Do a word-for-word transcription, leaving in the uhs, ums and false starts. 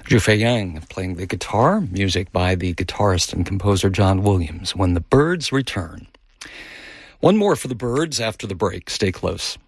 Zhufei Yang playing the guitar, music by the guitarist and composer John Williams, When the Birds Return. One more for the Birds after the break. Stay close.